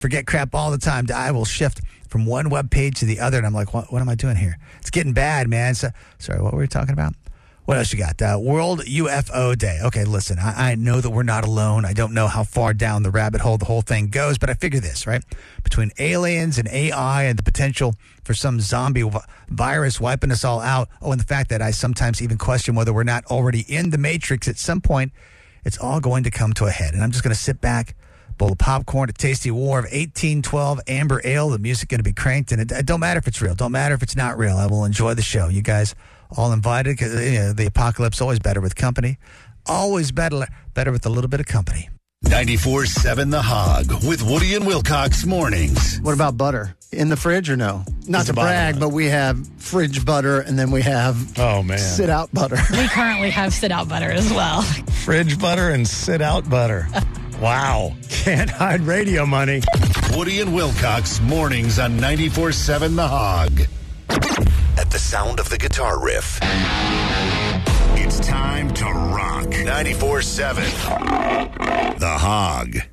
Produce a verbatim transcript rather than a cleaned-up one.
forget crap all the time. I will shift from one web page to the other, and I'm like, what, what am I doing here? It's getting bad, man. So, sorry, what were we talking about? What else you got? Uh, World U F O Day. Okay, listen, I, I know that we're not alone. I don't know how far down the rabbit hole the whole thing goes, but I figure this, right? Between aliens and A I and the potential for some zombie v- virus wiping us all out, oh, and the fact that I sometimes even question whether we're not already in the Matrix at some point, it's all going to come to a head. And I'm just going to sit back, bowl of popcorn, a tasty war of eighteen twelve Amber Ale, the music going to be cranked, and it, it don't matter if it's real. Don't matter if it's not real. I will enjoy the show. You guys all invited, because you know, the apocalypse always better with company. Always better better with a little bit of company. ninety-four seven The Hog with Woody and Wilcox mornings. What about butter? In the fridge or no? Not What's to the bottom brag, line? but we have fridge butter, and then we have Oh, man. sit-out butter. We currently have sit-out butter as well. Fridge butter and sit-out butter. Wow. Can't hide radio money. Woody and Wilcox mornings on ninety-four seven The Hog. At the sound of the guitar riff, it's time to rock. ninety-four seven The Hog.